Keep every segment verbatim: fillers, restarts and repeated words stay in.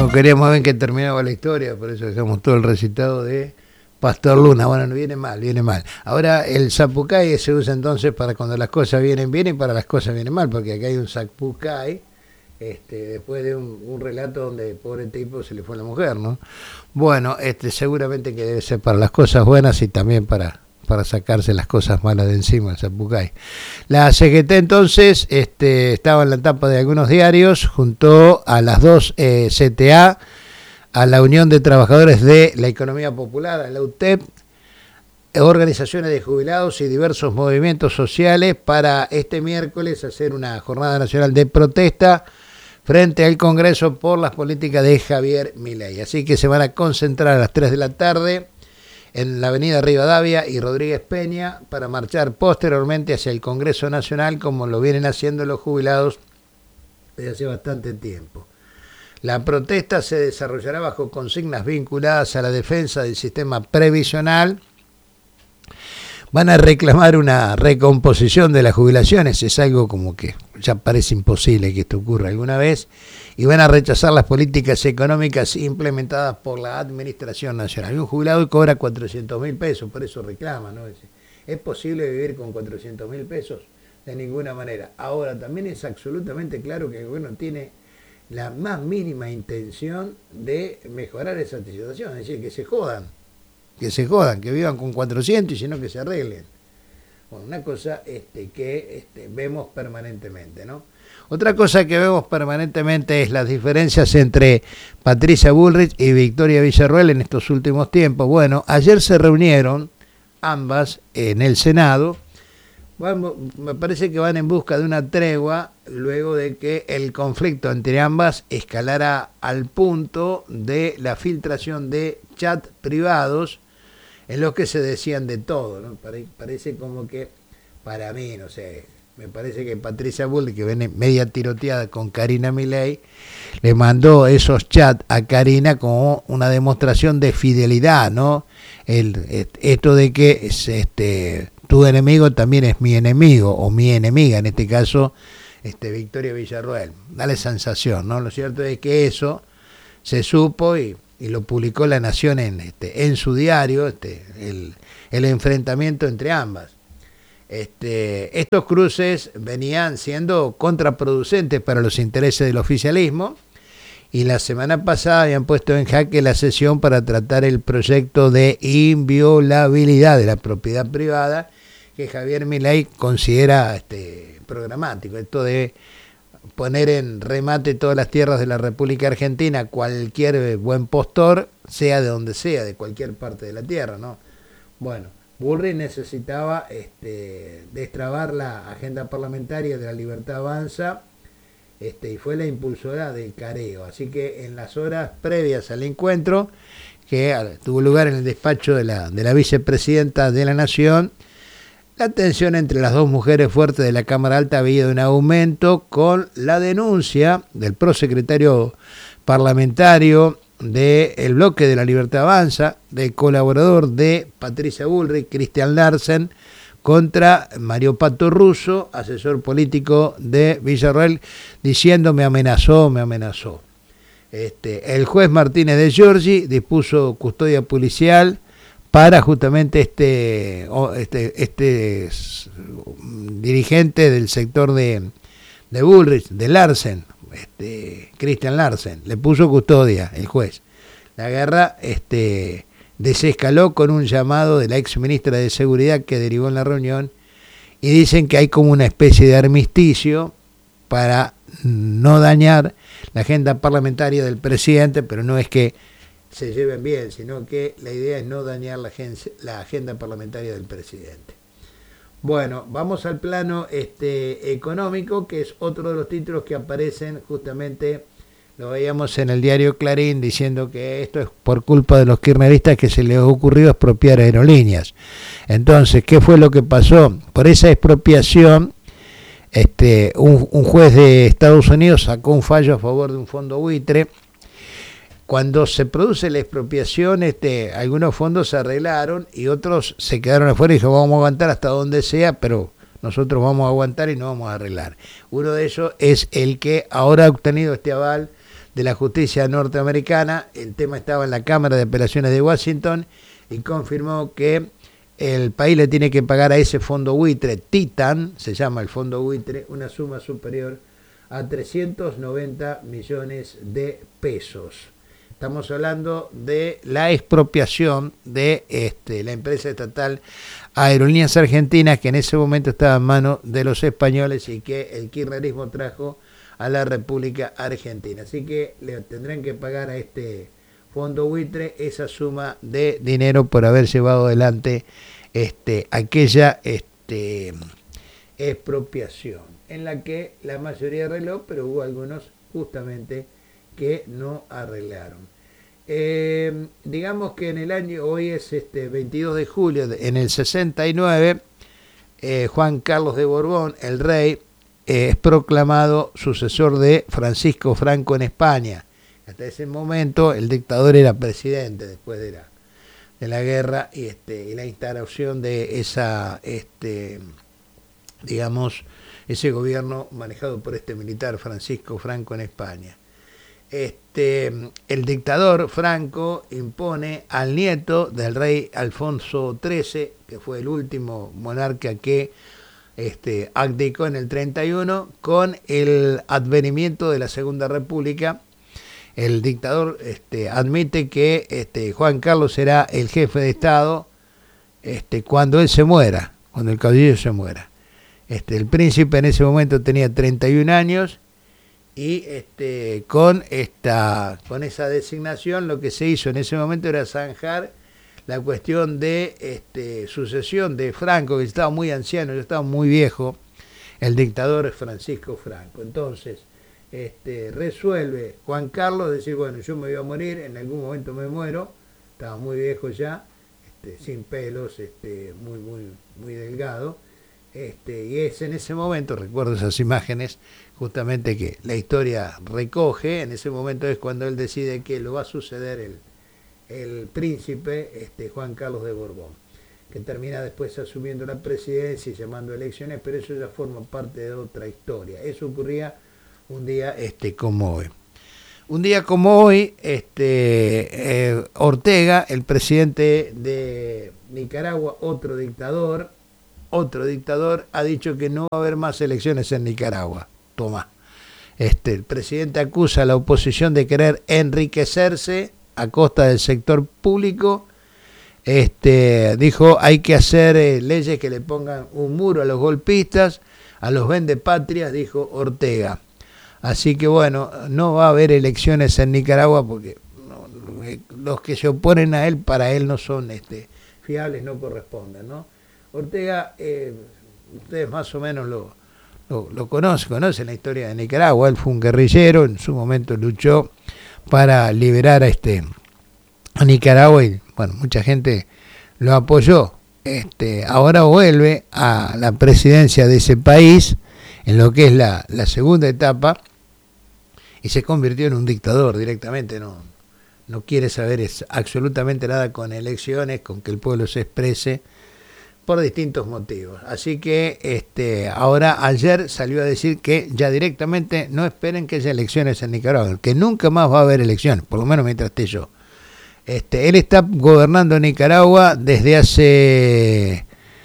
No queríamos ver que terminaba la historia, por eso dejamos todo el recitado de Pastor Luna. Bueno, no viene mal, viene mal. Ahora el zapucay se usa entonces para cuando las cosas vienen bien y para las cosas vienen mal, porque acá hay un zapucay, este, después de un, un relato donde pobre tipo se le fue la mujer, ¿no? Bueno, este, seguramente que debe ser para las cosas buenas y también para, para sacarse las cosas malas de encima, el zapucay. La C G T entonces este, estaba en la tapa de algunos diarios junto a las dos eh, C T A, a la Unión de Trabajadores de la Economía Popular, a la U T E P, organizaciones de jubilados y diversos movimientos sociales para este miércoles hacer una jornada nacional de protesta frente al Congreso por las políticas de Javier Milei. Así que se van a concentrar a las tres de la tarde en la avenida Rivadavia y Rodríguez Peña para marchar posteriormente hacia el Congreso Nacional, como lo vienen haciendo los jubilados desde hace bastante tiempo. La protesta se desarrollará bajo consignas vinculadas a la defensa del sistema previsional. Van a reclamar una recomposición de las jubilaciones, es algo como que ya parece imposible que esto ocurra alguna vez, y van a rechazar las políticas económicas implementadas por la Administración Nacional. Hay un jubilado que cobra cuatrocientos mil pesos, por eso reclama, ¿no? ¿Es posible vivir con cuatrocientos mil pesos? De ninguna manera. Ahora, también es absolutamente claro que el gobierno tiene la más mínima intención de mejorar esa situación, es decir, que se jodan. que se jodan, que vivan con cuatrocientos y sino que se arreglen. Bueno, una cosa este, que este, vemos permanentemente, ¿no? Otra cosa que vemos permanentemente es las diferencias entre Patricia Bullrich y Victoria Villarroel en estos últimos tiempos. Bueno, ayer se reunieron ambas en el Senado. Bueno, me parece que van en busca de una tregua luego de que el conflicto entre ambas escalara al punto de la filtración de chats privados en los que se decían de todo, ¿no? Parece como que, para mí, no sé, me parece que Patricia Bullrich, que viene media tiroteada con Karina Milei, le mandó esos chats a Karina como una demostración de fidelidad, ¿no? El, esto de que este, tu enemigo también es mi enemigo, o mi enemiga, en este caso, este, Victoria Villarroel. Da la sensación, ¿no? Lo cierto es que eso se supo y... y lo publicó La Nación en, este, en su diario, este, el, el enfrentamiento entre ambas. Este, estos cruces venían siendo contraproducentes para los intereses del oficialismo y la semana pasada habían puesto en jaque la sesión para tratar el proyecto de inviolabilidad de la propiedad privada que Javier Milei considera este, programático. Esto de poner en remate todas las tierras de la República Argentina, cualquier buen postor, sea de donde sea, de cualquier parte de la tierra, ¿no? Bueno, Bullrich necesitaba este, destrabar la agenda parlamentaria de La Libertad Avanza este, y fue la impulsora del careo. Así que en las horas previas al encuentro, que tuvo lugar en el despacho de la, de la vicepresidenta de la Nación, la tensión entre las dos mujeres fuertes de la Cámara Alta había ido en aumento con la denuncia del prosecretario parlamentario del bloque de La Libertad Avanza, del colaborador de Patricia Bullrich, Cristian Larsen, contra Mario Pato Russo, asesor político de Villarroel, diciendo me amenazó, me amenazó. Este, el juez Martínez de Giorgi dispuso custodia policial para justamente este, este, este dirigente del sector de, de Bullrich, de Larsen, este, Cristian Larsen, le puso custodia el juez. La guerra este, desescaló con un llamado de la ex ministra de Seguridad que derivó en la reunión y dicen que hay como una especie de armisticio para no dañar la agenda parlamentaria del presidente, pero no es que se lleven bien, sino que la idea es no dañar la, agencia, la agenda parlamentaria del presidente. Bueno, vamos al plano este, económico, que es otro de los títulos que aparecen justamente, lo veíamos en el diario Clarín, diciendo que esto es por culpa de los kirchneristas que se les ha ocurrido expropiar aerolíneas. Entonces, ¿qué fue lo que pasó? Por esa expropiación, este, un, un juez de Estados Unidos sacó un fallo a favor de un fondo buitre. Cuando se produce la expropiación, este, algunos fondos se arreglaron y otros se quedaron afuera y dijo vamos a aguantar hasta donde sea, pero nosotros vamos a aguantar y no vamos a arreglar. Uno de ellos es el que ahora ha obtenido este aval de la justicia norteamericana. El tema estaba en la Cámara de Apelaciones de Washington y confirmó que el país le tiene que pagar a ese fondo buitre, Titan, se llama el fondo buitre, una suma superior a trescientos noventa millones de pesos. Estamos hablando de la expropiación de este, la empresa estatal Aerolíneas Argentinas, que en ese momento estaba en manos de los españoles y que el kirchnerismo trajo a la República Argentina. Así que le tendrán que pagar a este fondo buitre esa suma de dinero por haber llevado adelante este, aquella este, expropiación, en la que la mayoría arregló, pero hubo algunos justamente que no arreglaron. Eh, digamos que en el año, hoy es este veintidós de julio, en el sesenta y nueve, eh, Juan Carlos de Borbón, el rey, eh, es proclamado sucesor de Francisco Franco en España. Hasta ese momento el dictador era presidente después de la, de la guerra y, este, y la instauración de esa, este, digamos, ese gobierno manejado por este militar Francisco Franco en España. Este, el dictador Franco impone al nieto del rey Alfonso trece, que fue el último monarca que este, abdicó en el treinta y uno, con el advenimiento de la Segunda República. El dictador este, admite que este, Juan Carlos será el jefe de Estado este, cuando él se muera, cuando el caudillo se muera. Este, el príncipe en ese momento tenía treinta y un años. Y este, con, esta, con esa designación lo que se hizo en ese momento era zanjar la cuestión de este, sucesión de Franco, que estaba muy anciano, ya estaba muy viejo, el dictador Francisco Franco. Entonces, este, resuelve Juan Carlos decir, bueno, yo me voy a morir, en algún momento me muero, estaba muy viejo ya, este, sin pelos, este, muy, muy, muy delgado. Este, y es en ese momento, recuerdo esas imágenes, justamente que la historia recoge, en ese momento es cuando él decide que lo va a suceder el, el príncipe este, Juan Carlos de Borbón, que termina después asumiendo la presidencia y llamando elecciones, pero eso ya forma parte de otra historia. Eso ocurría un día este, como hoy. Un día como hoy, este, eh, Ortega, el presidente de Nicaragua, otro dictador, otro dictador, ha dicho que no va a haber más elecciones en Nicaragua. Toma. Este, el presidente acusa a la oposición de querer enriquecerse a costa del sector público. Este, dijo, hay que hacer eh, leyes que le pongan un muro a los golpistas, a los vendepatrias, dijo Ortega. Así que bueno, no va a haber elecciones en Nicaragua porque no, los que se oponen a él, para él no son este, fiables, no corresponden, ¿no? Ortega, eh, ustedes más o menos lo, lo, lo conocen, conocen la historia de Nicaragua. Él fue un guerrillero, en su momento luchó para liberar a, este, a Nicaragua y bueno, mucha gente lo apoyó. Este, ahora vuelve a la presidencia de ese país en lo que es la, la segunda etapa y se convirtió en un dictador directamente. No, no quiere saber es, absolutamente nada con elecciones, con que el pueblo se exprese, por distintos motivos. Así que este, ahora ayer salió a decir que ya directamente no esperen que haya elecciones en Nicaragua, que nunca más va a haber elecciones, por lo menos mientras esté yo. Este, él está gobernando Nicaragua desde hace,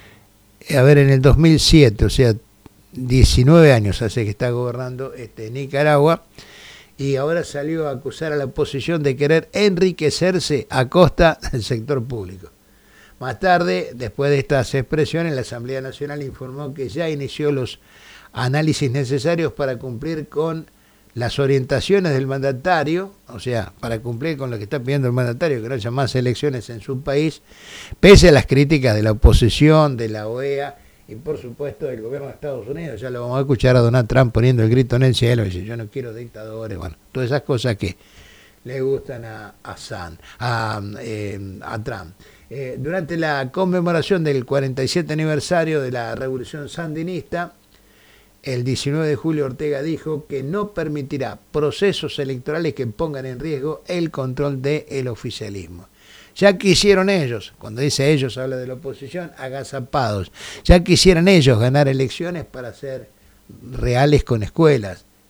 a ver, en el dos mil siete, o sea, diecinueve años hace que está gobernando este, Nicaragua, y ahora salió a acusar a la oposición de querer enriquecerse a costa del sector público. Más tarde, después de estas expresiones, la Asamblea Nacional informó que ya inició los análisis necesarios para cumplir con las orientaciones del mandatario, o sea, para cumplir con lo que está pidiendo el mandatario, que no haya más elecciones en su país, pese a las críticas de la oposición, de la O E A y por supuesto del gobierno de Estados Unidos. Ya lo vamos a escuchar a Donald Trump poniendo el grito en el cielo, y dice, yo no quiero dictadores, bueno, todas esas cosas que le gustan a, a, San, a, eh, a Trump. Eh, durante la conmemoración del cuarenta y siete aniversario de la Revolución Sandinista, el diecinueve de julio Ortega dijo que no permitirá procesos electorales que pongan en riesgo el control del oficialismo. Ya quisieron ellos, cuando dice ellos habla de la oposición, agazapados, ya quisieran ellos ganar elecciones para ser reales con escuelas,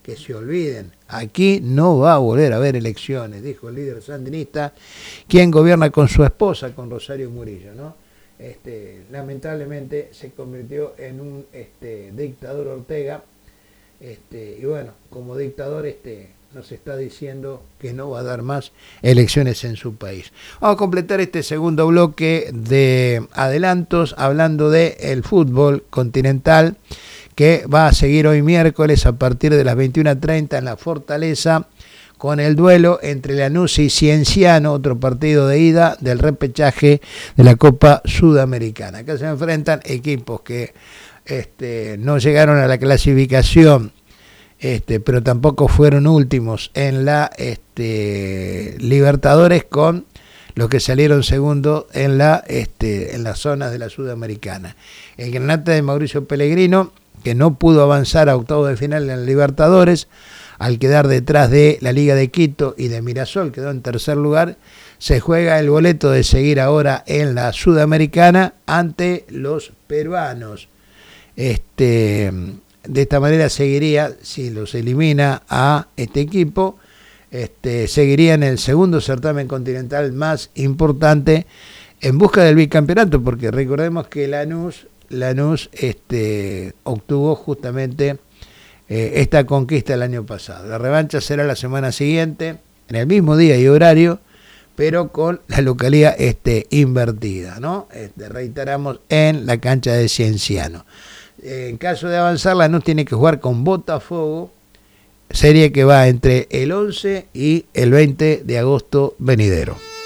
que se olviden, aquí no va a volver a haber elecciones, dijo el líder sandinista, quien gobierna con su esposa, con Rosario Murillo, ¿no? Este, lamentablemente se convirtió en un este, dictador Ortega, este, y bueno, como dictador este, nos está diciendo que no va a dar más elecciones en su país. Vamos a completar este segundo bloque de adelantos hablando de el fútbol continental, que va a seguir hoy miércoles a partir de las veintiuna treinta en la Fortaleza, con el duelo entre Lanús y Cienciano, otro partido de ida del repechaje de la Copa Sudamericana. Acá se enfrentan equipos que este, no llegaron a la clasificación, este, pero tampoco fueron últimos en la este, Libertadores, con los que salieron segundo en, la, este, en las zonas de la Sudamericana. El Granate de Mauricio Pellegrino, que no pudo avanzar a octavos de final en la Libertadores, al quedar detrás de la Liga de Quito y de Mirasol, quedó en tercer lugar, se juega el boleto de seguir ahora en la Sudamericana ante los peruanos. Este, de esta manera seguiría, si los elimina a este equipo, este, seguiría en el segundo certamen continental más importante en busca del bicampeonato, porque recordemos que Lanús Lanús este, obtuvo justamente eh, esta conquista el año pasado. La revancha será la semana siguiente, en el mismo día y horario, pero con la localidad este, invertida, ¿no? Este, reiteramos, en la cancha de Cienciano. Eh, en caso de avanzar, Lanús tiene que jugar con Botafogo, serie que va entre el once y el veinte de agosto venidero.